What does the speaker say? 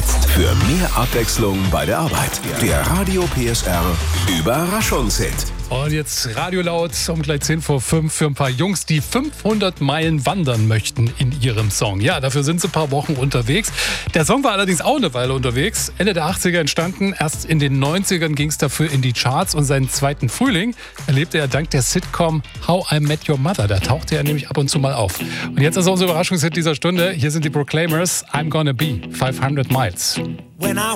Jetzt für mehr Abwechslung bei der Arbeit. Der Radio PSR Überraschungshit. Und jetzt Radio laut um gleich 5:10 für ein paar Jungs, die 500 Meilen wandern möchten in ihrem Song. Ja, dafür sind sie ein paar Wochen unterwegs. Der Song war allerdings auch eine Weile unterwegs. Ende der 80er entstanden. Erst in den 90ern ging es dafür in die Charts. Und seinen zweiten Frühling erlebte er dank der Sitcom How I Met Your Mother. Da tauchte er nämlich ab und zu mal auf. Und jetzt ist unser Überraschungshit dieser Stunde. Hier sind die Proclaimers. I'm Gonna Be 500 Miles.